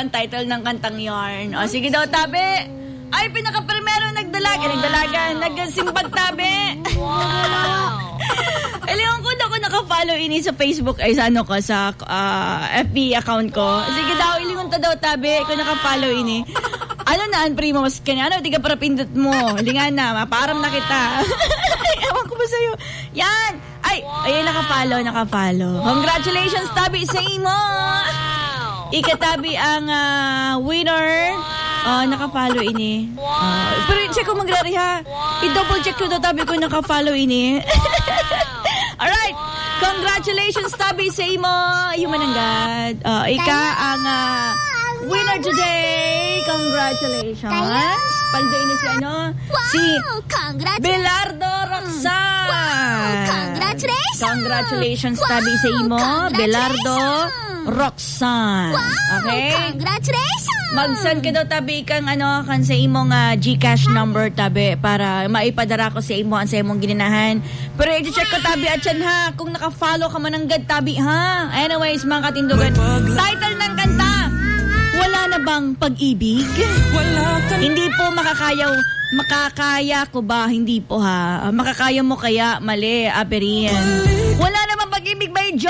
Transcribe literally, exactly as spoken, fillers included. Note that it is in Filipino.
ang title ng kantang yarn. O, sige daw, tabi. Ay, pinaka-primero nagdalaga. Wow. Nagdalaga. Nagsimbag, tabi. Wow. Ewan ko na ako naka-follow ini sa Facebook. Ay, sa ano ko, sa uh, F B account ko. Sige daw, ilingon ta daw, tabi. Kung naka-follow ini. Ano na, ang primo, mas kanya, ano, di ka para pindot mo. Lingan na, maparam na kita. Ewan ko ba sa'yo? Yan! Ay, ayun, naka-follow, naka-follow. Congratulations, tabi, sa imo! Ikatabi ang uh, winner. Uh, naka-follow ini. Uh, pero check ko magrari ha. I-double check ko daw, tabi ko naka-follow ini. Alright! Congratulations, tabi, sa imo! Yumananggad. Uh, ika ang uh, winner today. Congratulations. Paldo ini si ano? Wow! Si Congratulations! Belardo Roxanne. Wow! Congratulations! Congratulations, Wow! tabi sa imo. Congratulations! Belardo Roxanne. Wow! Okay? Congratulations! Mag-send ka daw, tabi, kang ano, kan sa imong uh, Gcash number, tabi, para maipadara ko sa imo ang sa imong gininahan. Pero i-check ko, tabi, at yan ha, kung naka-follow ka mananggad, tabi, ha? Anyways, mga katindugan, title ng kanta, wala na bang pag-ibig? Hindi po makakayaw, makakaya ko ba? Hindi po ha. Makakaya mo kaya? Mali, Aperian. Wala na bang pag-ibig by John?